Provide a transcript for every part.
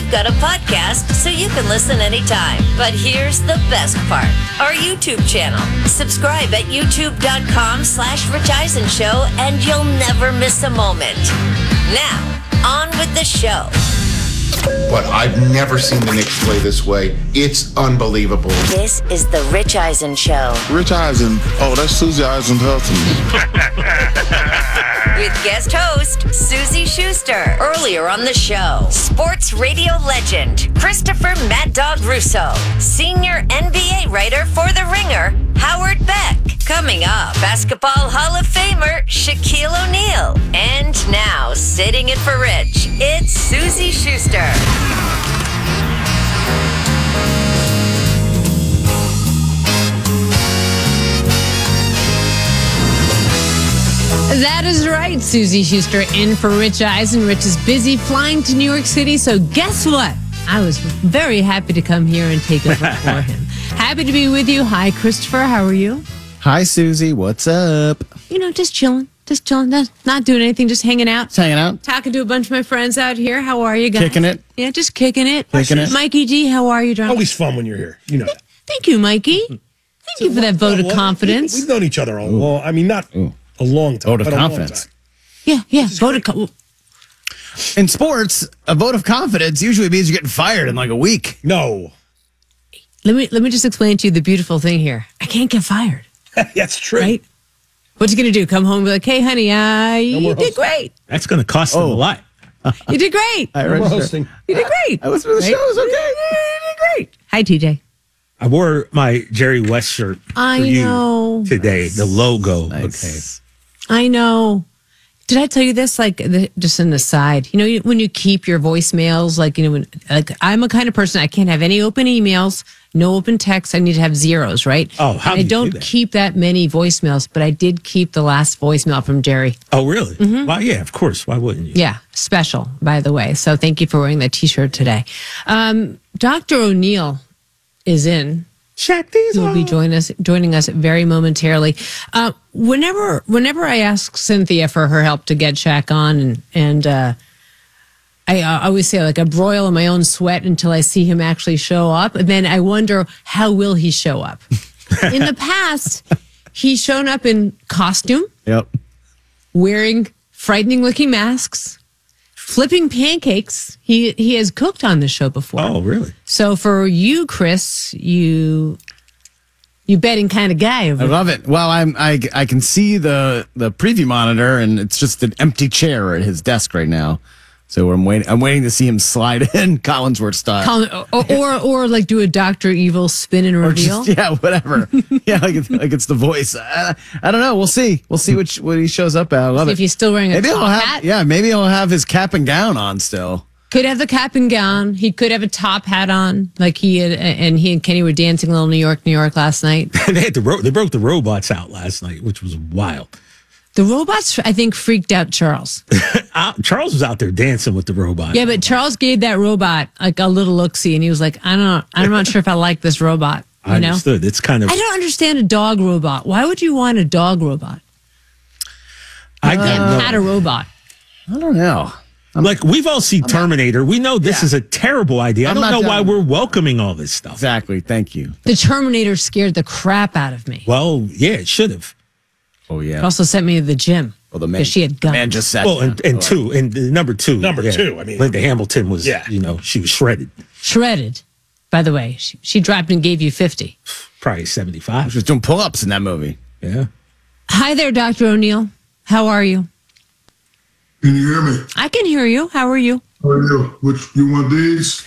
We've got a podcast so you can listen anytime. But here's the best part. Our YouTube channel. Subscribe at youtube.com/Rich Eisen Show and you'll never miss a moment. Now, on with the show. But I've never seen the Knicks play this way. It's unbelievable. This is the Rich Eisen Show. Rich Eisen. Oh, that's Susie Eisenhuth. With guest host, Susie Schuster. Earlier on the show, sports radio legend, Christopher Mad Dog Russo. Senior NBA writer for The Ringer, Howard Beck. Coming up, Basketball Hall of Famer, Shaquille O'Neal. And now, sitting in for Rich, it's Susie Schuster. That is right, Susie Schuster in for Rich Eisen. Rich is busy flying to New York City, so guess what? I was very happy to come here and take over for him. Happy to be with you. Hi, Christopher. How are you? Hi, Susie. What's up? You know, just chilling. Not doing anything, just hanging out. Just hanging out. Talking to a bunch of my friends out here. How are you guys? Kicking it. Yeah, just kicking it. Kicking it. Mikey G, how are you, darling? Always fun when you're here. You know that. Thank you, Mikey. Thank you for that vote of confidence. We've known each other a long, I mean, not a long time. Vote of confidence. Yeah. Vote of confidence. In sports, a vote of confidence usually means you're getting fired in like a week. No. Let me just explain to you the beautiful thing here. I can't get fired. That's true. Right? What's he going to do? Come home and be like, hey, honey, you did great. That's going to cost them a lot. You did great. We're hosting. You did great. I was for the show. It was okay. You did great. Hi, TJ. I wore my Jerry West shirt for you today, the logo. Nice. I know. Did I tell you this? Just an aside. You know, when you keep your voicemails, I'm a kind of person, I can't have any open emails, no open texts. I need to have zeros, right? Oh, how and do I you don't do that? keep that many voicemails, but I did keep the last voicemail from Jerry. Oh, really? Well, yeah, of course. Why wouldn't you? Yeah, special, by the way. So thank you for wearing that T-shirt today. Dr. O'Neal is in. Check these He will be joining us very momentarily. Whenever I ask Cynthia for her help to get Shaq on, and I always say, like, I broil in my own sweat until I see him actually show up, and then I wonder, how will he show up? In the past, he's shown up in costume, Yep. wearing frightening-looking masks, flipping pancakes. He has cooked on the show before. Oh, really? So for you, Chris, you betting kind of guy over I there. love it. Well, I can see the preview monitor, and it's just an empty chair at his desk right now. So I'm waiting to see him slide in Collinsworth style. Or like do a Dr. Evil spin and Or reveal. just, whatever. like it's the voice. I don't know. We'll see. We'll see what he shows up at. I love it. If he's still wearing a top hat. Yeah, maybe he'll have his cap and gown on still. Could have the cap and gown. He could have a top hat on, like he and Kenny were dancing a little New York last night. They broke the robots out last night, which was wild. The robots, I think, freaked out Charles. Charles was out there dancing with the robot. Yeah, but Charles gave that robot like a little look-see, and he was like, I'm not sure if I like this robot. You I know? understood. It's kind of. I don't understand a dog robot. Why would you want a dog robot? I You don't can't know. pat a robot. I don't know. Like, we've all seen Terminator. We know this is a terrible idea. I I'm don't not know why down. we're welcoming all this stuff. Exactly. Thank you. The Terminator scared the crap out of me. Well, yeah, it should have. Oh It yeah. also sent me to the gym Well, the man, because she had guns. man just sat. Well, down. and number two. Number two, I mean. Linda Hamilton was, Yeah. she was shredded. Shredded. By the way, she dropped and gave you 50. Probably 75. She was doing pull-ups in that movie. Yeah. Hi there, Dr. O'Neal. How are you? Can you hear me? I can hear you. How are you? How are you? Which you want these?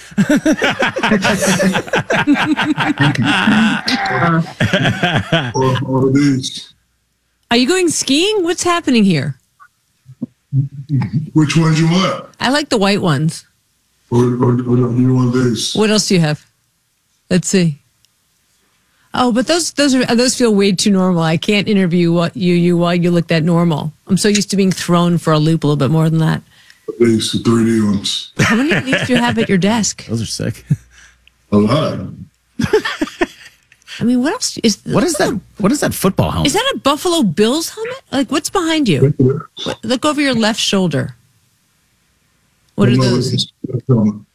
or these? Are you going skiing? What's happening here? Which ones you want? I like the white ones. Or you want these? What else do you have? Let's see. Oh, but those feel way too normal. I can't interview you while you look that normal. I'm so used to being thrown for a loop a little bit more than that. These, the 3D ones. How many of these do you have at your desk? Those are sick. A lot. I mean, what else is What is that? What is that football helmet? Is that a Buffalo Bills helmet? Like, what's behind you? Look over your left shoulder. What are those?